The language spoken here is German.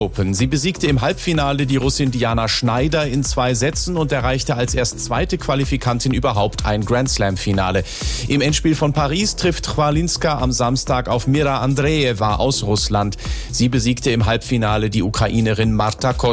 Open. Sie besiegte im Halbfinale die Russin Diana Schneider in 2 Sätzen und erreichte als erst zweite Qualifikantin überhaupt ein Grand-Slam-Finale. Im Endspiel von Paris trifft Chwalinska am Samstag auf Mira Andreeva aus Russland. Sie besiegte im Halbfinale die Ukrainerin Marta Kostyuk.